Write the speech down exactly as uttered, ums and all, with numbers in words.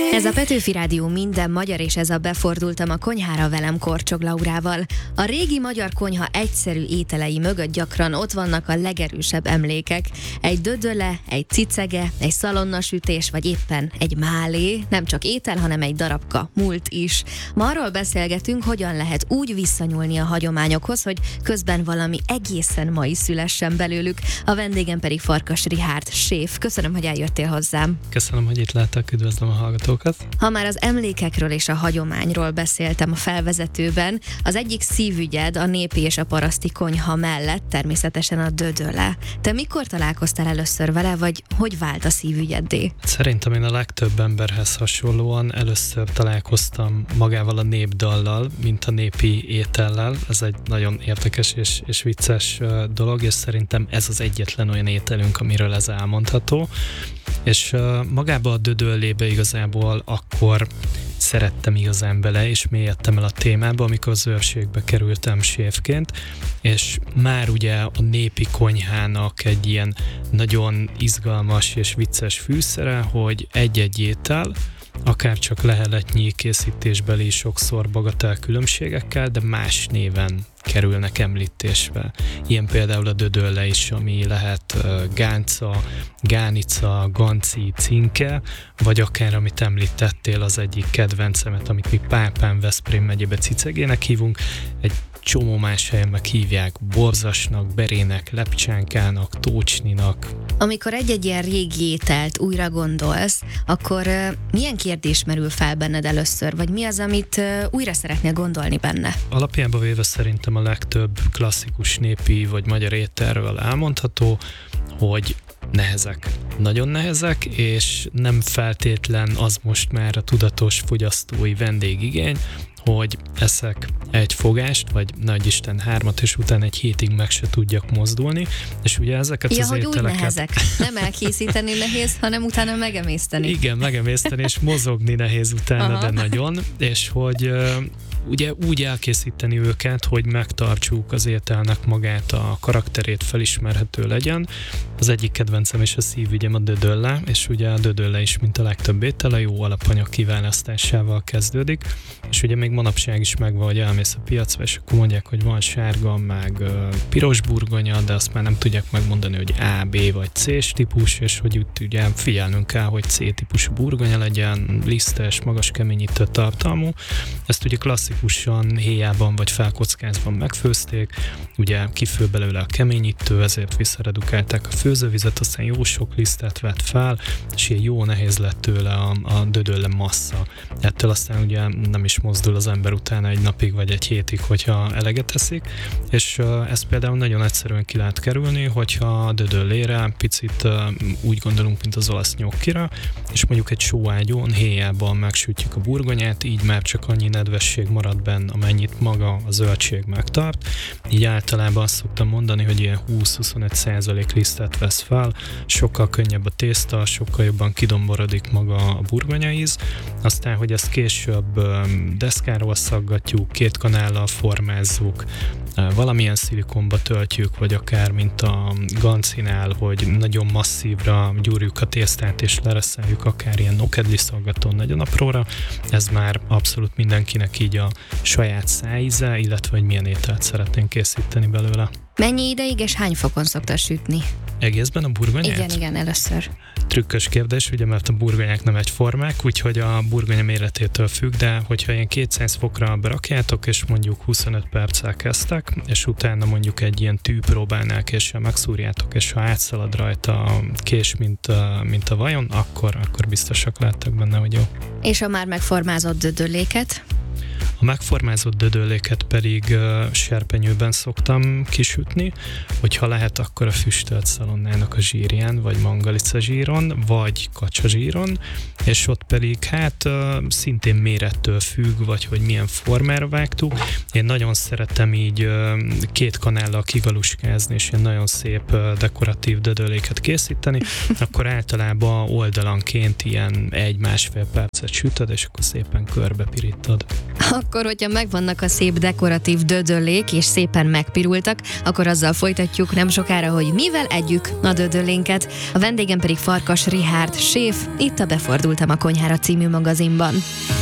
Ez a Petőfi Rádió minden magyar, és ez a Befordultam a konyhára velem Korcsog Laurával. A régi magyar konyha egyszerű ételei mögött gyakran ott vannak a legerősebb emlékek. Egy dödöle, egy cicege, egy szalonnasütés, vagy éppen egy málé, nem csak étel, hanem egy darabka múlt is. Ma arról beszélgetünk, hogyan lehet úgy visszanyúlni a hagyományokhoz, hogy közben valami egészen mai szülessen belőlük. A vendégem pedig Farkas Richárd, séf. Köszönöm, hogy eljöttél hozzám. Köszönöm, hogy itt lehetek, üdvözlöm a hallgatókat. Ha már az emlékekről és a hagyományról beszéltem a felvezetőben, az egyik szívügyed a népi és a paraszti konyha mellett természetesen a dödöle. Te mikor találkoztál először vele, vagy hogy vált a szívügyeddé? Szerintem én a legtöbb emberhez hasonlóan először találkoztam magával a népdallal, mint a népi étellel. Ez egy nagyon érdekes és, és vicces dolog, és szerintem ez az egyetlen olyan ételünk, amiről ez elmondható. És uh, magába a dödöllébe igazából akkor szerettem igazán bele, és mélyedtem el a témába, amikor az őrségbe kerültem séfként, és már ugye a népi konyhának egy ilyen nagyon izgalmas és vicces fűszere, hogy egy-egy étel, akár csak leheletnyi készítésbeli sokszor bagatel különbségekkel, de más néven kerülnek említésbe. Ilyen például a dödölle is, ami lehet uh, gánca, gánica, ganci, cinke, vagy akár, amit említettél, az egyik kedvencemet, amit mi Pápán, Veszprém megyébe cicegének hívunk, egy csomó más helyen meg hívják borzasnak, berének, lepcsánkának, tócsninak. Amikor egy-egy ilyen régi ételt újra gondolsz, akkor uh, milyen kérdés merül fel benned először, vagy mi az, amit uh, újra szeretnél gondolni benne? Alapjában véve szerintem a legtöbb klasszikus népi vagy magyar ételről elmondható, hogy nehezek. Nagyon nehezek, és nem feltétlen az most már a tudatos fogyasztói vendégigény, hogy eszek egy fogást, vagy nagyisten hármat, és utána egy hétig meg se tudjak mozdulni, és ugye ezeket ja, az hogy ételeket... úgy nehezek. Nem elkészíteni nehéz, hanem utána megemészteni. Igen, megemészteni, és mozogni nehéz utána, aha, de nagyon, és hogy ugye úgy elkészíteni őket, hogy megtartsuk az ételnek magát, a karakterét, felismerhető legyen. Az egyik kedvencem és a szívügyem a dödölle, és ugye a dödölle is, mint a legtöbb étele, jó alapanyag kiválasztásával kezdődik, és ugye még manapság is megvan, hogy elmész a piacra, és akkor mondják, hogy van sárga, meg uh, piros burgonya, de azt már nem tudják megmondani, hogy A, B vagy C-s típus, és hogy úgy ugye figyelnünk kell, hogy C-típusú burgonya legyen, lisztes, magas keményítő tartalmú. Ezt ugye klasszikusan héjában vagy felkockázban megfőzték, ugye kifő belőle a keményítő, ezért visszaredukálták a főzővizet, aztán jó sok lisztet vett fel, és ilyen jó nehéz lett tőle a, a dödölle massza. Ettől aztán ugye nem is mozdul az ember utána egy napig vagy egy hétig, hogyha eleget eszik, és uh, ezt például nagyon egyszerűen ki lehet kerülni, hogyha a dödöllére picit uh, úgy gondolunk, mint az olasz nyokkira, és mondjuk egy sóágyon, héjában megsütjük a burgonyát, így már csak annyi nedvesség marad benne, amennyit maga a zöldség megtart. Így általában azt szoktam mondani, hogy ilyen húsz-huszonöt százalék lisztet vesz fel, sokkal könnyebb a tészta, sokkal jobban kidomborodik maga a burgonyaíz, aztán, hogy ezt később um, deszkáról szaggatjuk, két kanállal formázzuk, valamilyen szilikonba töltjük, vagy akár mint a gancinál, hogy nagyon masszívra gyúrjuk a tésztát, és lereszeljük akár ilyen nokedli szaggatón nagyon apróra. Ez már abszolút mindenkinek így a saját szájíze, illetve hogy milyen ételt szeretnénk készíteni belőle. Mennyi ideig és hány fokon szoktál sütni? Egészben a burgonyát? Igen, igen, először. Trükkös kérdés, ugye, mert a burgonyák nem egyformák, úgyhogy a burgonya méretétől függ, de hogyha ilyen kétszáz fokra berakjátok, és mondjuk huszonöt perccel kezdtek, és utána mondjuk egy ilyen tűpróbánál késsel megszúrjátok, és ha átszalad rajta a kés, mint a, mint a vajon, akkor, akkor biztosak lehettek benne, hogy jó. És a már megformázott dödölléket? A megformázott dödölléket pedig uh, serpenyőben szoktam kisütni, hogyha lehet, akkor a füstölt szalonnának a zsírján, vagy mangalica zsíron, vagy kacsa zsíron, és ott pedig hát uh, szintén mérettől függ, vagy hogy milyen formára vágtuk. Én nagyon szeretem így uh, két kanállal kigaluskázni, és ilyen nagyon szép uh, dekoratív dödölléket készíteni, akkor általában oldalanként ilyen egy-másfél percet sütöd, és akkor szépen körbe pirítod. A akkor, hogyha megvannak a szép dekoratív dödöllék, és szépen megpirultak, akkor azzal folytatjuk nem sokára, hogy mivel együk a dödöllénket. A vendégem pedig Farkas Richárd séf, itt a Befordultam a konyhára című magazinban.